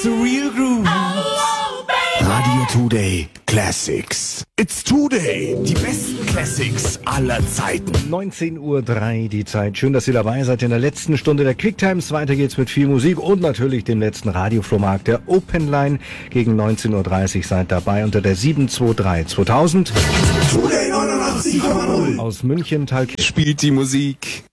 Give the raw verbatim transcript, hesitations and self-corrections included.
It's the real groove. Radio Today Classics. It's Today. Die besten Classics aller Zeiten. neunzehn Uhr drei die Zeit. Schön, dass ihr dabei seid in der letzten Stunde der Quicktime. Weiter geht's mit viel Musik und natürlich dem letzten Radioflohmarkt der Open Line. Gegen neunzehn Uhr dreißig seid dabei unter der sieben zwei drei zweitausend. Today neunundachtzig Komma null. Aus München, Talk spielt die Musik.